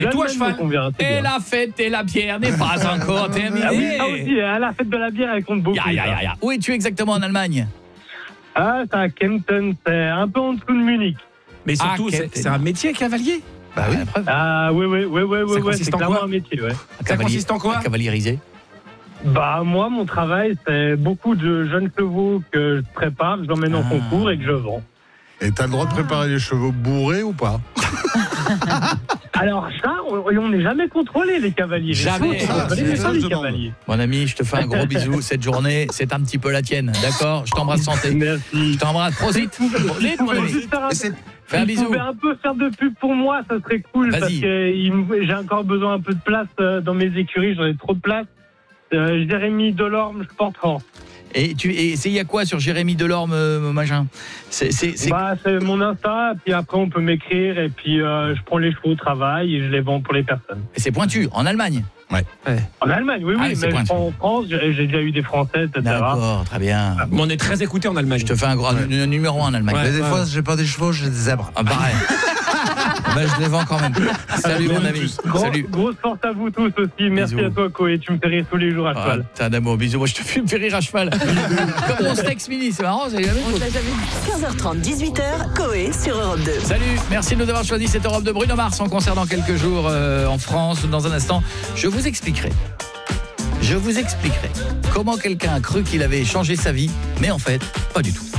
Et toi, L'Allemagne cheval me convient, c'est Et bien. la fête et la bière n'est pas encore terminée. Ah oui, ça aussi, la fête de la bière, elle compte beaucoup. Ya. Où es-tu exactement en Allemagne? Ah, c'est à Kempten, c'est un peu en dessous de Munich. Mais surtout, Ah, c'est un métier cavalier. Bah oui. Ah oui, consiste c'est en clairement quoi un métier, ouais. Ça consiste en quoi? Cavaliérisé. Bah moi, mon travail, c'est beaucoup de jeunes chevaux que je prépare, je l'emmène en concours et que je vends. Et t'as le droit de préparer les chevaux bourrés ou pas? Alors ça, on n'est jamais contrôlé, les cavaliers. Jamais. Les cavaliers. Mon ami, je te fais un gros bisou. Cette journée, c'est un petit peu la tienne. D'accord? Je t'embrasse santé. Merci. Je t'embrasse. Prosit. Prosit, mon ami. Fais un Si bisou. vous pouvez un peu faire de pub pour moi, ça serait cool. Vas-y. Parce que j'ai encore besoin un peu de place dans mes écuries, j'en ai trop de place. Jérémy Delorme, je porte fort. Et il y a quoi sur Jérémy Delorme, machin? C'est mon Insta, puis après on peut m'écrire, et puis je prends les chevaux au travail et je les vends pour les personnes. c'est pointu, en Allemagne. En Allemagne, oui, Ah, mais c'est je pointu. prends en France, j'ai déjà eu des Français, etc. D'accord, très bien. On est très écouté en Allemagne. Je te fais un gros numéro 1 en Allemagne. Ouais. Mais des fois, j'ai pas des chevaux, j'ai des zèbres. Ah, pareil. Ben, je les vends quand même. Salut mon ami. Salut. Grosse force à vous tous aussi. Merci Bisous. à toi, Koé. Tu me fais rire tous les jours à Ah, cheval. t'es un amour, bisous. Moi, je te fais rire à cheval. Comme mon Stex Mini, c'est marrant, c'est jamais On l'a jamais vu. 15h30, 18h, Coé sur Europe 2. Salut, merci de nous avoir choisi cette Europe de Bruno Mars en concert dans quelques jours en France. Dans un instant, je vous expliquerai comment quelqu'un a cru qu'il avait changé sa vie, mais en fait, pas du tout.